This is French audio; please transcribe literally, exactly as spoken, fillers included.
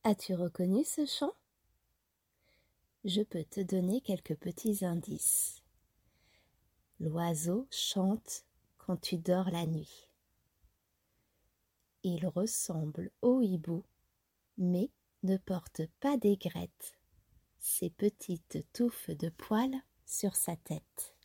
As-tu reconnu ce chant? Je peux te donner quelques petits indices. L'oiseau chante quand tu dors la nuit. Il ressemble au hibou, mais ne porte pas d'aigrette, ses petites touffes de poils sur sa tête.